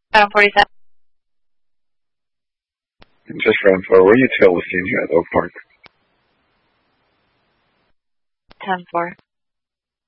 47. And just for info, where are you tail was seen here at Oak Park? 10-4.